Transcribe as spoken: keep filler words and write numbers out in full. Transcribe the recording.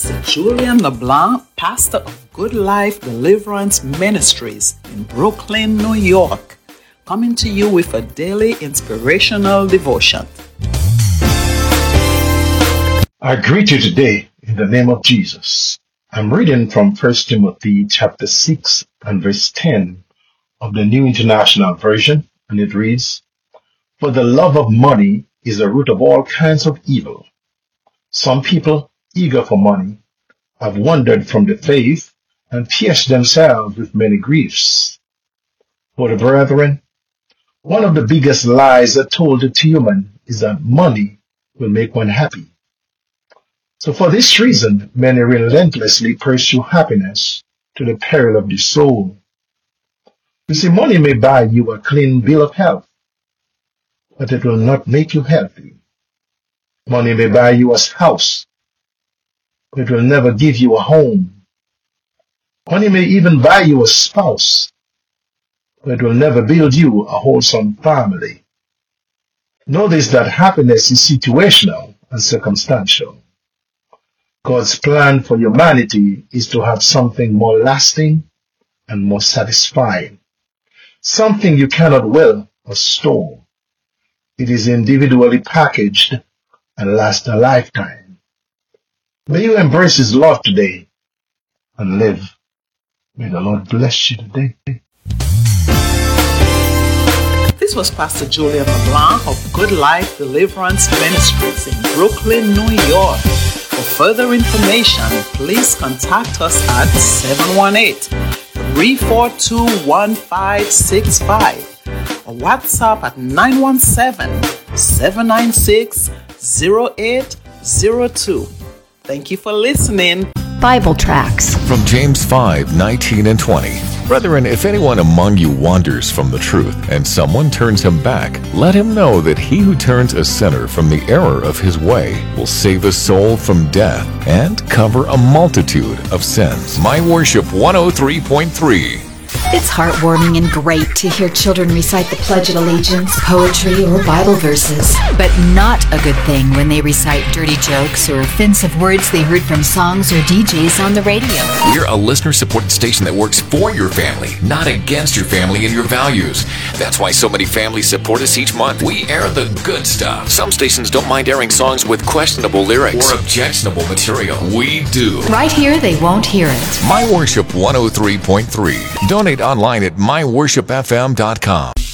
Pastor Julian LeBlanc, pastor of Good Life Deliverance Ministries in Brooklyn, New York, coming to you with a daily inspirational devotion. I greet you today in the name of Jesus. I'm reading from First Timothy chapter six and verse ten of the New International Version, and it reads, "For the love of money is the root of all kinds of evil. Some people, eager for money, have wandered from the faith and pierced themselves with many griefs." For the brethren, one of the biggest lies that told to human is that money will make one happy. So for this reason, many relentlessly pursue happiness to the peril of the soul. You see, money may buy you a clean bill of health, but it will not make you healthy. Money may buy you a house, but it will never give you a home. Money may even buy you a spouse, but it will never build you a wholesome family. Notice that happiness is situational and circumstantial. God's plan for humanity is to have something more lasting and more satisfying, something you cannot will or store. It is individually packaged and lasts a lifetime. May you embrace His love today and live. May the Lord bless you today. This was Pastor Julian LeBlanc of Good Life Deliverance Ministries in Brooklyn, New York. For further information, please contact us at seven one eight, three four two, one five six five or WhatsApp at nine one seven, seven nine six, zero eight zero two. Thank you for listening. Bible Tracts from James five, nineteen and twenty. Brethren, if anyone among you wanders from the truth, and someone turns him back, let him know that he who turns a sinner from the error of his way will save a soul from death and cover a multitude of sins. My Worship one oh three point three. It's heartwarming and great to hear children recite the Pledge of Allegiance, poetry, or Bible verses. But not a good thing when they recite dirty jokes or offensive words they heard from songs or D Js on the radio. We're a listener-supported station that works for your family, not against your family and your values. That's why so many families support us each month. We air the good stuff. Some stations don't mind airing songs with questionable lyrics or objectionable material. We do. Right here, they won't hear it. My Worship one oh three point three. Donate online at my worship f m dot com.